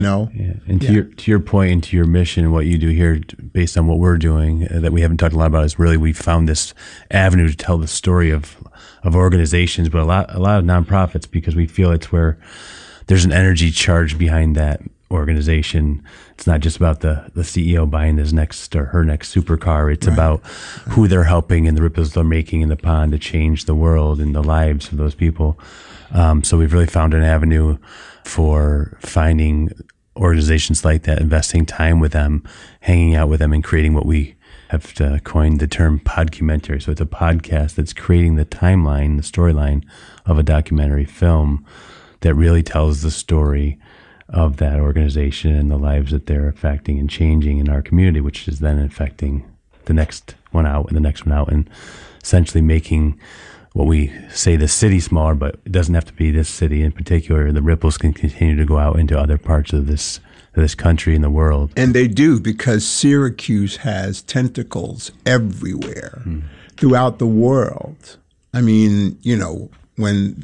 No. Yeah. And to your point and to your mission, what you do here, based on what we're doing, that we haven't talked a lot about, is really we found this avenue to tell the story of organizations, but a lot of nonprofits, because we feel it's where there's an energy charge behind that organization. It's not just about the CEO buying his next or her next supercar. It's about who they're helping and the ripples they're making in the pond to change the world and the lives of those people. So we've really found an avenue for finding organizations like that, investing time with them, hanging out with them, and creating what we have coined the term podcumentary. So it's a podcast that's creating the timeline, the storyline of a documentary film that really tells the story of that organization and the lives that they're affecting and changing in our community, which is then affecting the next one out and the next one out, and essentially making what we say the city smaller, but it doesn't have to be this city in particular. The ripples can continue to go out into other parts of this country and the world. And they do, because Syracuse has tentacles everywhere throughout the world. I mean, you know, when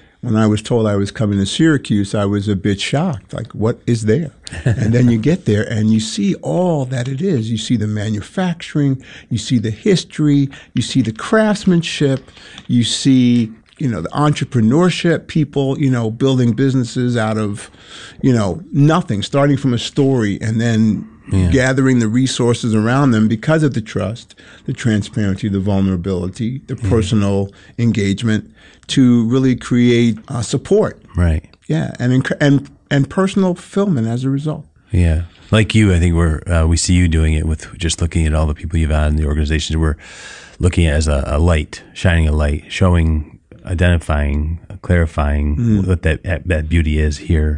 I was told I was coming to Syracuse, I was a bit shocked. Like, what is there? And then you get there and you see all that it is. You see the manufacturing, you see the history, you see the craftsmanship, you see, you know, the entrepreneurship, people, you know, building businesses out of, you know, nothing, starting from a story and then gathering the resources around them because of the trust, the transparency, the vulnerability, the personal engagement to really create support. Right. Yeah. And personal fulfillment as a result. Yeah. Like you, I think we see you doing it with just looking at all the people you've had in the organizations. We're looking at it as a light, shining a light, showing, identifying, clarifying what that beauty is here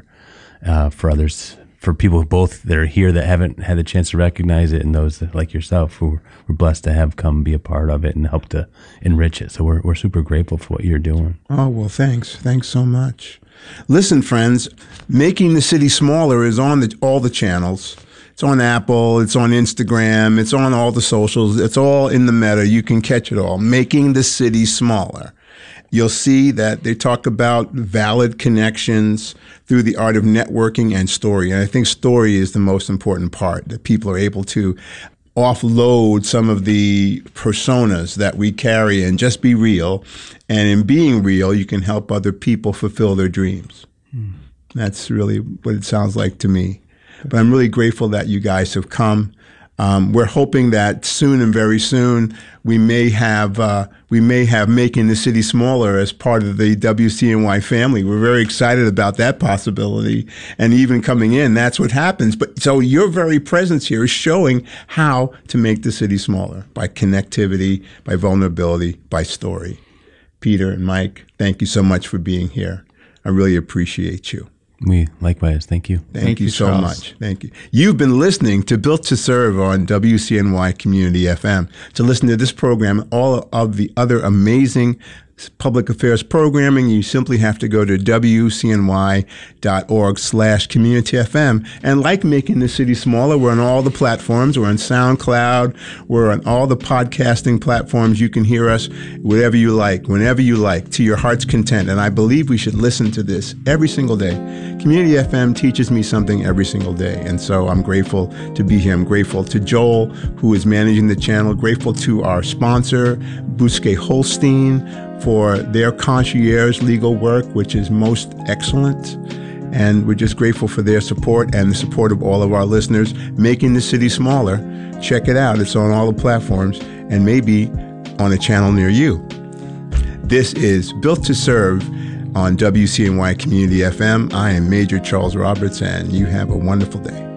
for others, for people both that are here that haven't had the chance to recognize it, and those that, like yourself, who we're blessed to have come be a part of it and help to enrich it. So we're super grateful for what you're doing. Oh, well, thanks. Thanks so much. Listen, friends, Making the City Smaller is on all the channels. It's on Apple, it's on Instagram, it's on all the socials, it's all in the meta. You can catch it all. Making the City Smaller. You'll see that they talk about valid connections through the art of networking and story. And I think story is the most important part, that people are able to offload some of the personas that we carry and just be real. And in being real, you can help other people fulfill their dreams. That's really what it sounds like to me. But I'm really grateful that you guys have come. We're hoping that soon and very soon we may have Making the City Smaller as part of the WCNY family. We're very excited about that possibility. And even coming in, that's what happens. But so your very presence here is showing how to make the city smaller by connectivity, by vulnerability, by story. Peter and Mike, thank you so much for being here. I really appreciate you. We likewise. Thank you. Thank you so much. Thank you. You've been listening to Built to Serve on WCNY Community FM. To listen to this program and all of the other amazing public affairs programming, you simply have to go to wcny.org/communityfm. And like Making the City Smaller, we're on all the platforms. We're on SoundCloud. We're on all the podcasting platforms. You can hear us whatever you like, whenever you like, to your heart's content. And I believe we should listen to this every single day. Community FM teaches me something every single day. And so I'm grateful to be here. I'm grateful to Joel, who is managing the channel. Grateful to our sponsor, Bousquet Holstein, for their concierge legal work, which is most excellent. And we're just grateful for their support and the support of all of our listeners. Making the City Smaller. Check it out. It's on all the platforms and maybe on a channel near you. This is Built to Serve on WCNY Community FM. I am Major Charles Roberts, and you have a wonderful day.